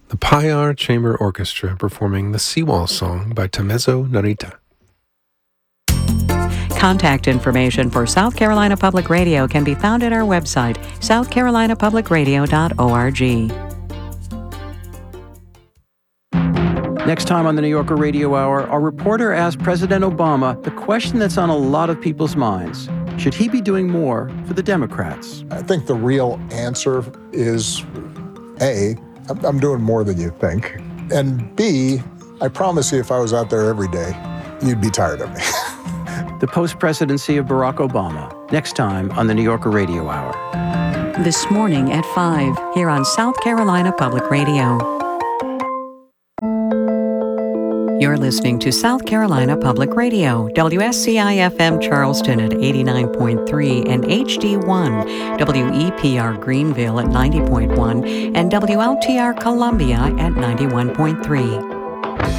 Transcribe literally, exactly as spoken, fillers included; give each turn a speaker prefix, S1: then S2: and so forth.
S1: the Payar Chamber Orchestra performing the Seawall Song by Tamezo Narita.
S2: Contact information for South Carolina Public Radio can be found at our website, south carolina public radio dot org.
S3: Next time on the New Yorker Radio Hour, our reporter asked President Obama the question that's on a lot of people's minds. Should he be doing more for the Democrats?
S4: I think the real answer is, A, I'm doing more than you think. And B, I promise you if I was out there every day, you'd be tired of me.
S3: The post-presidency of Barack Obama, next time on the New Yorker Radio Hour.
S2: This morning at five, here on South Carolina Public Radio. You're listening to South Carolina Public Radio, W S C I F M Charleston at eighty-nine point three and H D one, W E P R Greenville at ninety point one, and W L T R Columbia at ninety-one point three.